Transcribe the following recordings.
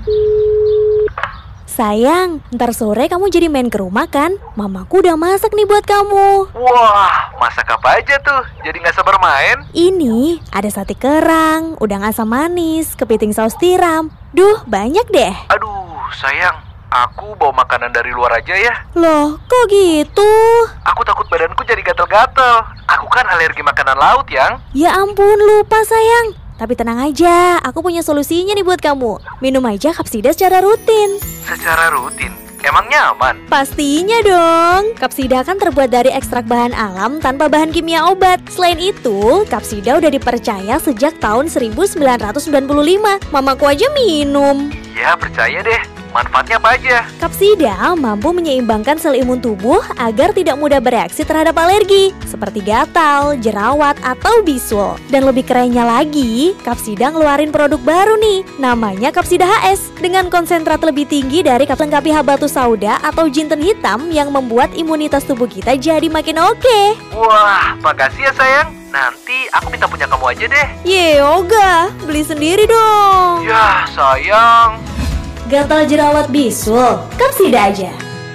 Sayang, ntar sore kamu jadi main ke rumah kan? Mamaku udah masak nih buat kamu. Wah, masak apa aja tuh? Jadi gak sabar main? Ini ada sate kerang, udang asam manis, kepiting saus tiram. Duh, banyak deh. Aduh, sayang, aku bawa makanan dari luar aja ya. Loh, kok gitu? Aku takut badanku jadi gatel-gatel. Aku kan alergi makanan laut, Yang. Ya ampun, lupa sayang. Tapi tenang aja, aku punya solusinya nih buat kamu. Minum aja Kapsida secara rutin. Secara rutin? Emangnya aman? Pastinya dong. Kapsida kan terbuat dari ekstrak bahan alam tanpa bahan kimia obat. Selain itu, Kapsida udah dipercaya sejak tahun 1995. Mamaku aja minum. Ya, percaya deh. Manfaatnya apa aja? Kapsida mampu menyeimbangkan sel imun tubuh agar tidak mudah bereaksi terhadap alergi, seperti gatal, jerawat, atau bisul. Dan lebih kerennya lagi, Kapsida ngeluarin produk baru nih, namanya Kapsida HS. Dengan konsentrat lebih tinggi dari lengkapi habatus sauda atau jinten hitam yang membuat imunitas tubuh kita jadi makin oke. Wah, makasih ya sayang. Nanti aku minta punya kamu aja deh. Yoga, beli sendiri dong. Ya, sayang. Gatal jerawat bisul, Kapsida aja.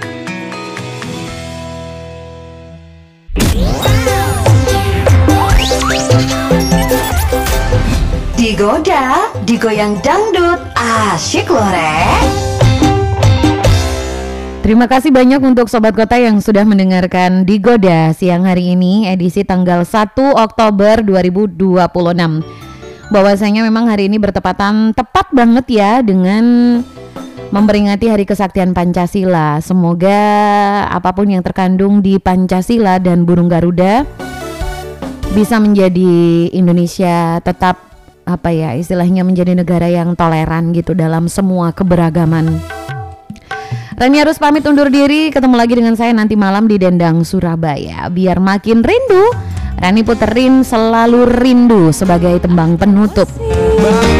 Digoda, digoyang dangdut, asyik loh Rek. Terima kasih banyak untuk Sobat Kota yang sudah mendengarkan Digoda siang hari ini, edisi tanggal 1 Oktober 2026. Bahwasanya memang hari ini bertepatan tepat banget ya dengan memperingati Hari Kesaktian Pancasila. Semoga apapun yang terkandung di Pancasila dan burung Garuda bisa menjadi Indonesia tetap istilahnya menjadi negara yang toleran gitu dalam semua keberagaman. Rani harus pamit undur diri, ketemu lagi dengan saya nanti malam di Dendang Surabaya. Biar makin rindu, Rani puterin Selalu Rindu sebagai tembang penutup.